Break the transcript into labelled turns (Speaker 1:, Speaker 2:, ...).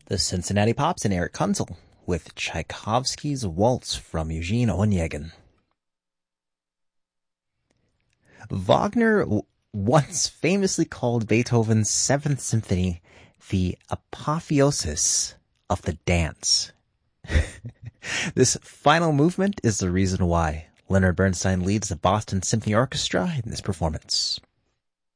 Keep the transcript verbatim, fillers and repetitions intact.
Speaker 1: The Cincinnati Pops and Eric Kunzel with Tchaikovsky's Waltz from Eugene Onegin. Wagner w- once famously called Beethoven's Seventh Symphony the apotheosis of the dance. This final movement is the reason why Leonard Bernstein leads the Boston Symphony Orchestra in this performance.